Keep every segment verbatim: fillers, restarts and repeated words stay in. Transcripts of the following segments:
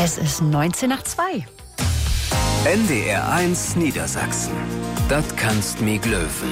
Es ist neunzehn nach zwei. N D R eins Niedersachsen. Das kannst mi glöwen.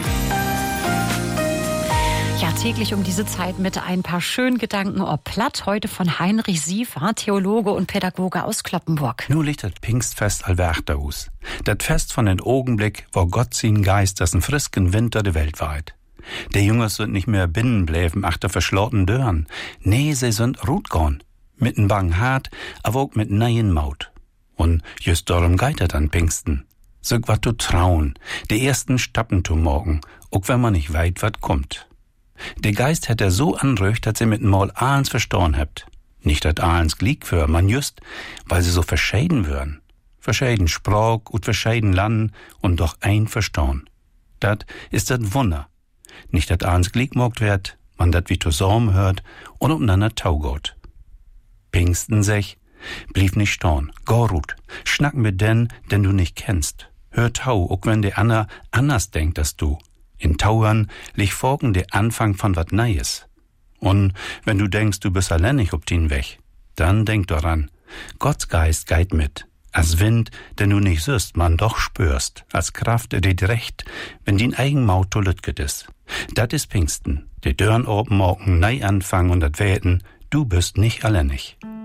Ja, täglich um diese Zeit mit ein paar schönen Gedanken ob Platt. Heute von Heinrich Siefer, Theologe und Pädagoge aus Cloppenburg. Nu liegt das Pfingstfest allwärter aus. Das Fest von den Augenblick, wo Gott sin Geist das en frisken Winter de Welt weit. Der Jüngers sind nicht mehr binnen bleiben achter verschlossenen Dörren. Nee, sie sind rutgorn. Mit n bangen Hart, aber auch mit neien Maut. Und just darum geht er dann Pfingsten. Sog wat zu trauen, die ersten Stappen zu morgen, auch wenn man nicht weit wat kommt. Der Geist hat er so anröcht, dass sie mit Mal Ahlens verstorn habt. Nicht dat Ahlens glieg für, man just, weil sie so verscheiden würden. Verscheiden Sprach und verscheiden Land und doch ein verstorn. Dat ist dat Wunder. Nicht dat Ahlens glieg mogt wird, man dat wie zusammen hört und umeinander taugot. Pfingsten sech, blieb nicht storn, gorut, schnack mit den, den du nicht kennst. Hör tau, auch wenn der Anna anders denkt als du. In Tauern liegt folgen der Anfang von wat Neues. Und wenn du denkst, du bist alleinig ob den Weg, dann denk daran, Gottes Geist geht mit, als Wind, den du nicht süßt, man doch spürst, als Kraft, der dir recht, wenn din eigen Maut tollütget is. Dat is Pfingsten, der Dörren oben morgen nei anfangen und dat Wäten, du bist nicht alleinig.